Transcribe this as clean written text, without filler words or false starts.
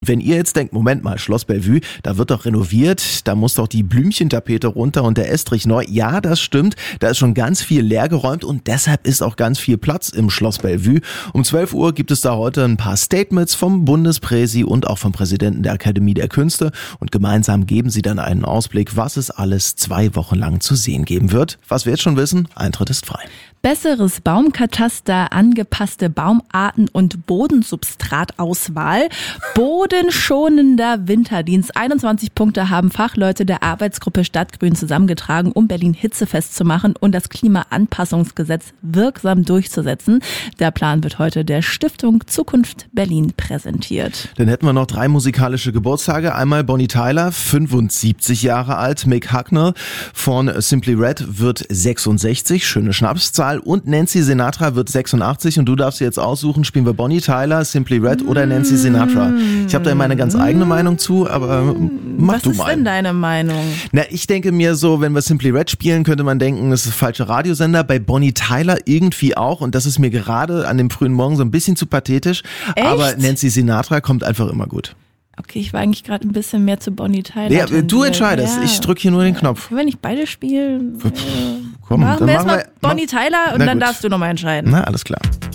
wenn ihr jetzt denkt, Moment mal, Schloss Bellevue, da wird doch renoviert, da muss doch die Blümchentapete runter und der Estrich neu. Ja, das stimmt, da ist schon ganz viel leergeräumt und deshalb ist auch ganz viel Platz im Schloss Bellevue. Um 12 Uhr gibt es da heute ein paar Statements vom Bundespräsi und auch vom Präsidenten der Akademie der Künste und gemeinsam geben sie dann einen Ausblick, was es alles 2 Wochen lang zu sehen geben wird. Was wir jetzt schon wissen, Eintritt ist frei. Besseres Baumkataster, angepasste Baumarten und Bodensubstratauswahl. Bodenschonender Winterdienst. 21 Punkte haben Fachleute der Arbeitsgruppe Stadtgrün zusammengetragen, um Berlin hitzefest zu machen und das Klimaanpassungsgesetz wirksam durchzusetzen. Der Plan wird heute der Stiftung Zukunft Berlin präsentiert. Dann hätten wir noch 3 musikalische Geburtstage. Einmal Bonnie Tyler, 75 Jahre alt. Mick Hucknall von Simply Red wird 66, schöne Schnapszahl. Und Nancy Sinatra wird 86 und du darfst dir jetzt aussuchen, spielen wir Bonnie Tyler, Simply Red oder Nancy Sinatra. Ich habe da immer eine ganz eigene Meinung zu, aber mach du mal. Was ist denn deine Meinung? Na, ich denke mir so, wenn wir Simply Red spielen, könnte man denken, das ist falscher Radiosender. Bei Bonnie Tyler irgendwie auch und das ist mir gerade an dem frühen Morgen so ein bisschen zu pathetisch. Echt? Aber Nancy Sinatra kommt einfach immer gut. Okay, ich war eigentlich gerade ein bisschen mehr zu Bonnie Tyler. Ja, du entscheidest. Ja. Ich drücke hier nur den Knopf. Wenn ich beide spiele, komm, machen dann wir erstmal Bonnie Tyler und dann darfst du nochmal entscheiden. Na, alles klar.